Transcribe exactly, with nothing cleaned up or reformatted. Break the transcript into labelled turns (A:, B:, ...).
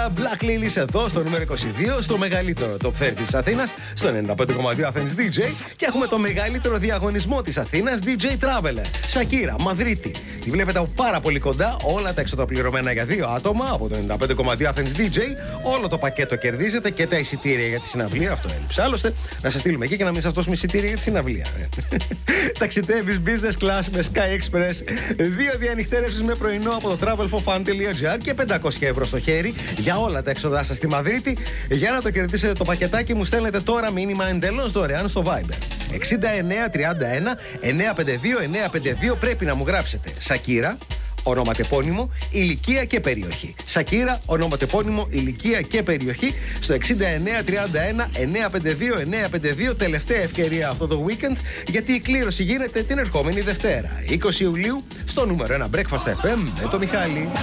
A: Σακύρα, Black Lilies εδώ στο νούμερο είκοσι δύο, στο μεγαλύτερο top τριάντα της Αθήνας, στο ενενήντα πέντε κόμμα δύο Athens ντι τζέι. Και έχουμε το μεγαλύτερο διαγωνισμό της Αθήνας, ντι τζέι Traveler. Σακύρα, Μαδρίτη. Τη βλέπετε από πάρα πολύ κοντά, όλα τα έξοδα πληρωμένα για δύο άτομα από το ενενήντα πέντε κόμμα δύο Athens ντι τζέι. Όλο το πακέτο κερδίζετε και τα εισιτήρια για τη συναυλία. Αυτό έλειψε. Άλλωστε, να σας στείλουμε εκεί και να μην σας δώσουμε εισιτήρια για τη συναυλία. Ταξιδεύεις business class με Sky Express. Δύο διανυκτέρευσεις με πρωινό από το travel for fun τελεία τζι άρ και πεντακόσια ευρώ στο χέρι για όλα τα έξοδά σας στη Μαδρίτη. Για να το κερδίσετε το πακετάκι μου, στέλνετε τώρα μήνυμα εντελώς δωρεάν στο Viber. εξήντα εννέα τριάντα ένα εννιακόσια πενήντα δύο εννιακόσια πενήντα δύο. Πρέπει να μου γράψετε Σακύρα, ονοματεπώνυμο, ηλικία και περιοχή. Σακύρα, ονοματεπώνυμο, ηλικία και περιοχή στο εξήντα εννέα τριάντα ένα εννιακόσια πενήντα δύο εννιακόσια πενήντα δύο. Τελευταία ευκαιρία αυτό το weekend, γιατί η κλήρωση γίνεται την ερχόμενη Δευτέρα, είκοσι Ιουλίου, στο νούμερο ένα Breakfast εφ εμ με το Μιχάλη.